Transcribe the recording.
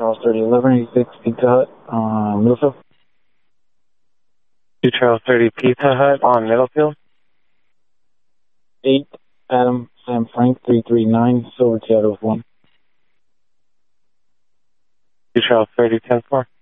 Charles 30, 1186 Pizza Hut, Middlefield. 2 Charles 30 Pizza Hut on Middlefield. 8 Adam Sam Frank 339 Silver Seattle 1. 2 Charles 30 10-4.